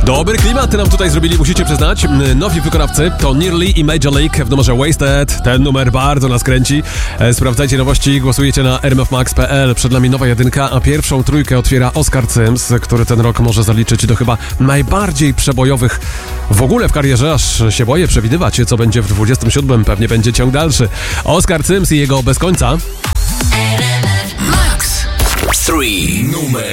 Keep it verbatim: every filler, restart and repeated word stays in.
Dobry klimat nam tutaj zrobili, musicie przyznać. Nowi wykonawcy to Nearly i Major League w numerze Wasted. Ten numer bardzo nas kręci. Sprawdzajcie nowości, głosujecie na r m f max kropka p l. Przed nami nowa jedynka, a pierwszą trójkę otwiera Oscar Sims, który ten rok może zaliczyć do chyba najbardziej przebojowych w ogóle w karierze, aż się boję przewidywać, co będzie w dwudziestym siódmym. Pewnie będzie ciąg dalszy. Oscar Sims i jego Bez końca. Max trzy numer